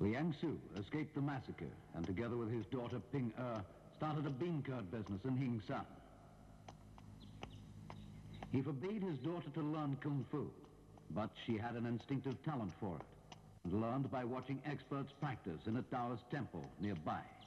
Liang Su escaped the massacre and together with his daughter Ping Er started a bean curd business in Hing San. He forbade his daughter to learn Kung Fu, but she had an instinctive talent for it and learned by watching experts practice in a Taoist temple nearby.